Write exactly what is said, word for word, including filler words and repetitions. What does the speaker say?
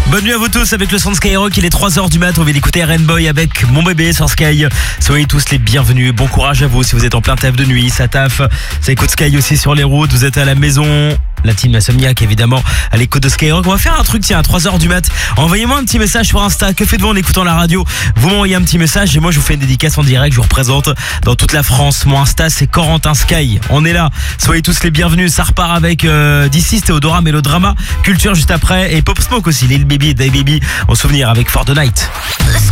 Bonne nuit à vous tous avec le son de Skyrock, il est trois heures du mat, on vient d'écouter Rainbow avec Mon Bébé sur Sky. Soyez tous les bienvenus, bon courage à vous si vous êtes en plein taf de nuit, ça taffe, ça écoute Sky aussi sur les routes, vous êtes à la maison, la team Insomniac évidemment à l'écoute de Skyrock. On va faire un truc, tiens, à trois heures du mat, envoyez-moi un petit message sur Insta, que faites-vous en écoutant la radio? Vous m'envoyez un petit message et moi je vous fais une dédicace en direct, je vous représente dans toute la France. Mon Insta c'est Corentin Sky, on est là, soyez tous les bienvenus, ça repart avec euh, d'ici, Théodora, Mélodrama, Culture juste après et Pop Smoke aussi, Lil Baby et Day Baby en souvenir avec For the Night.